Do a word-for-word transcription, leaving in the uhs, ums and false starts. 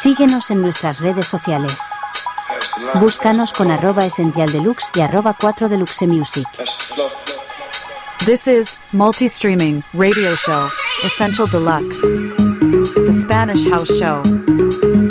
Síguenos en nuestras redes sociales. Búscanos con arroba Esencial Deluxe y arroba cuatro Deluxe Music. This is multi-streaming radio show Essential Deluxe, the Spanish House Show.